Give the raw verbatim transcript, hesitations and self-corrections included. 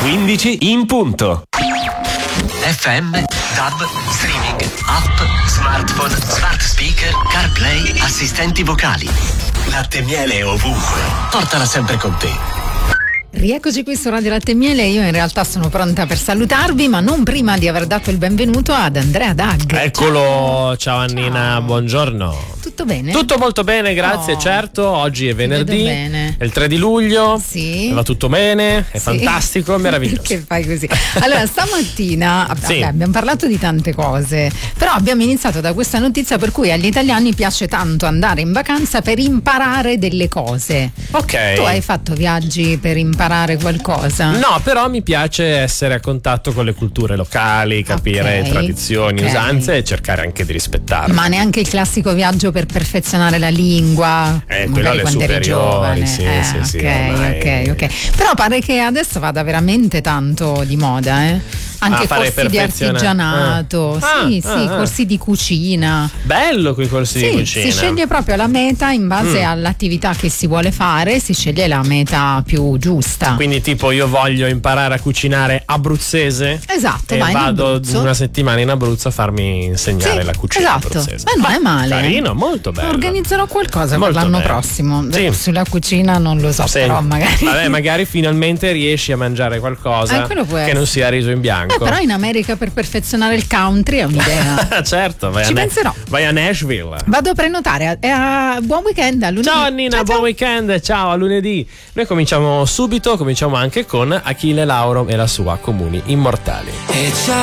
quindici in punto. F M, DAB, streaming, app, smartphone, smart speaker, CarPlay, assistenti vocali. Latte e miele ovunque. Portala sempre con te. Rieccoci qui su Radio Latte e Miele. Io in realtà sono pronta per salutarvi, ma non prima di aver dato il benvenuto ad Andrea Dag. Eccolo, ciao, ciao Annina, ciao. Buongiorno. Tutto bene? Tutto molto bene, grazie. Oh, certo, oggi è venerdì, bene. È il tre di luglio. Sì. Va tutto bene, è sì. fantastico, meraviglioso. Perché fai così? Allora, stamattina sì. vabbè, abbiamo parlato di tante cose, però abbiamo iniziato da questa notizia per cui agli italiani piace tanto andare in vacanza per imparare delle cose. Ok. Tu hai fatto viaggi per imparare qualcosa? No, però mi piace essere a contatto con le culture locali, capire okay. tradizioni, okay. usanze e cercare anche di rispettarle. Ma neanche il classico viaggio per perfezionare la lingua, eh, magari quando eri giovane. Sì, eh, sì, sì, ok, ok, ok. Però pare che adesso vada veramente tanto di moda, eh? Anche ah, corsi di artigianato, ah. sì, ah, sì, ah. corsi di cucina. Bello quei corsi sì, di cucina. Si sceglie proprio la meta in base mm. all'attività che si vuole fare, si sceglie la meta più giusta. Quindi tipo io voglio imparare a cucinare abruzzese. Esatto, e vai vado una settimana in Abruzzo a farmi insegnare sì, la cucina esatto. abruzzese. Beh, non è male. Carino, molto bello. Organizzerò qualcosa molto per l'anno bello. prossimo. Sì. Sulla cucina non lo so, sì. però magari. Vabbè, magari finalmente riesci a mangiare qualcosa eh, che non sia riso in bianco. Eh, però in America per perfezionare il country è un'idea. Certo, vai ci a penserò. Ne- vai a Nashville. Vado a prenotare. A, a, buon weekend a lunedì. Ciao Nina, ciao, buon ciao. weekend, ciao, a lunedì. Noi cominciamo subito, cominciamo anche con Achille Lauro e la sua Comuni Immortali. E ciao.